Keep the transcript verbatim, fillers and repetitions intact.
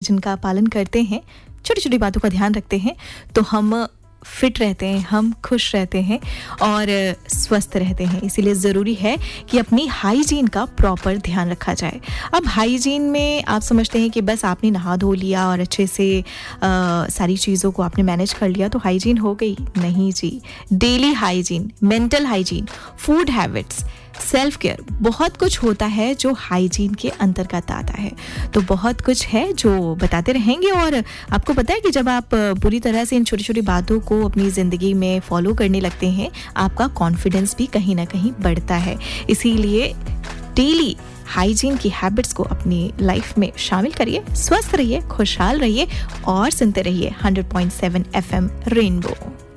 जिनका पालन करते हैं, छोटी छोटी बातों का ध्यान रखते हैं, तो हम फिट रहते हैं, हम खुश रहते हैं और स्वस्थ रहते हैं। इसीलिए ज़रूरी है कि अपनी हाइजीन का प्रॉपर ध्यान रखा जाए। अब हाइजीन में आप समझते हैं कि बस आपने नहा धो लिया और अच्छे से आ, सारी चीज़ों को आपने मैनेज कर लिया तो हाइजीन हो गई? नहीं जी। Daily hygiene, mental hygiene, food habits, self care, बहुत कुछ होता है जो हाइजीन के अंतर्गत आता है। तो बहुत कुछ है जो बताते रहेंगे और आपको पता है कि जब आप पूरी तरह से इन छोटी छोटी बातों को अपनी ज़िंदगी में फॉलो करने लगते हैं, आपका कॉन्फिडेंस भी कहीं ना कहीं बढ़ता है। इसीलिए डेली हाइजीन की हैबिट्स को अपनी लाइफ में शामिल करिए, स्वस्थ रहिए, खुशहाल रहिए और सुनते रहिए hundred point seven F M rainbow.